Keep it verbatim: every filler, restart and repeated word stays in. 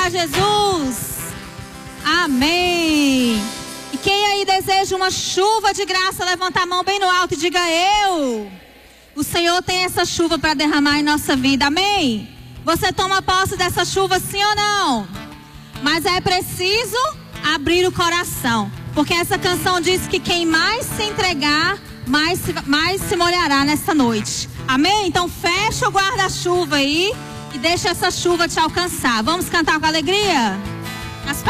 a Jesus. Amém. E quem aí deseja uma chuva de graça, levanta a mão bem no alto e diga: eu. O Senhor tem essa chuva para derramar em nossa vida. Amém? Você toma posse dessa chuva, sim ou não? Mas é preciso abrir o coração, porque essa canção diz que quem mais se entregar, mais se, mais se molhará nessa noite. Amém? Então fecha o guarda-chuva aí e deixa essa chuva te alcançar. Vamos cantar com alegria?